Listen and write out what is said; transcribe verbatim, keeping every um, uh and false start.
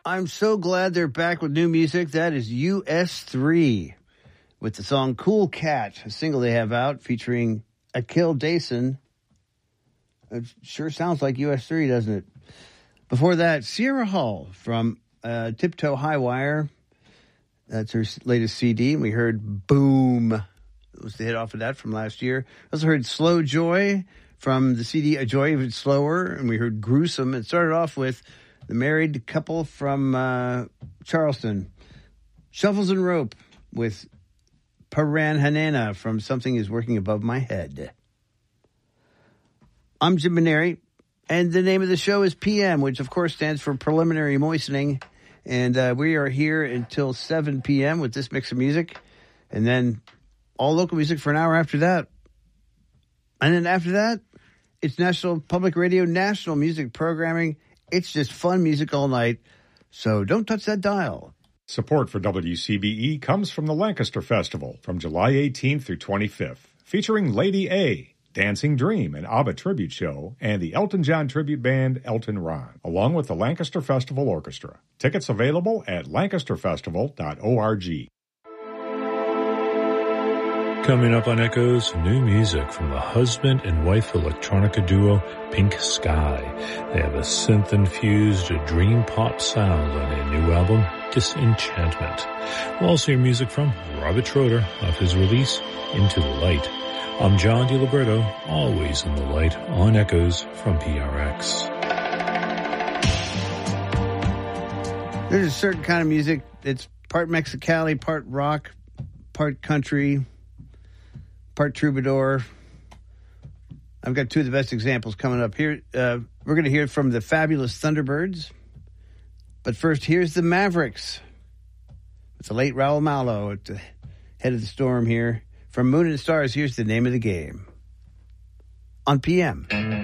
I'm so glad they're back with new music. That is U S three with the song Cool Cat, a single they have out featuring Akil Dason. It sure sounds like U S three, doesn't it? Before that, Sierra Hull from uh, Tiptoe High Wire. That's her latest C D. And we heard Boom. It was the hit off of that from last year. Also heard Slow Joy from the C D A Joy Even Slower. And we heard Gruesome. It started off with the married couple from uh, Charleston, Shuffles and Rope, with Paran Hanena from Something Is Working Above My Head. I'm Jim Maneri, and the name of the show is P M, which of course stands for Preliminary Moistening. And uh, we are here until seven p.m. with this mix of music, and then all local music for an hour after that. And then after that, it's National Public Radio, national music programming. It's just fun music all night, so don't touch that dial. Support for W C B E comes from the Lancaster Festival from July eighteenth through twenty-fifth, featuring Lady A, Dancing Dream, an ABBA tribute show, and the Elton John tribute band Elton Ron, along with the Lancaster Festival Orchestra. Tickets available at lancaster festival dot org. Coming up on Echoes, new music from the husband and wife electronica duo Pink Sky. They have a synth-infused dream pop sound on their new album, Disenchantment. We'll also hear music from Robert Schroeder off his release, Into the Light. I'm John DiLiberto, always in the light on Echoes from P R X. There's a certain kind of music that's part Mexicali, part rock, part country, part troubadour. I've got two of the best examples coming up here. Uh, we're going to hear from the fabulous Thunderbirds. But first, here's the Mavericks. It's the late Raul Malo at the head of the storm here. From Moon and Stars, here's the name of the game on P M.